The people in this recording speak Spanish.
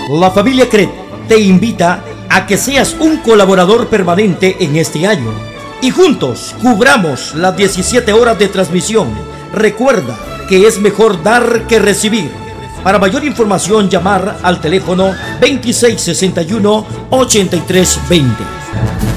La familia CRED te invita a que seas un colaborador permanente en este año y juntos cubramos las 17 horas de transmisión. Recuerda que es mejor dar que recibir. Para mayor información, llamar al teléfono 2661-8320.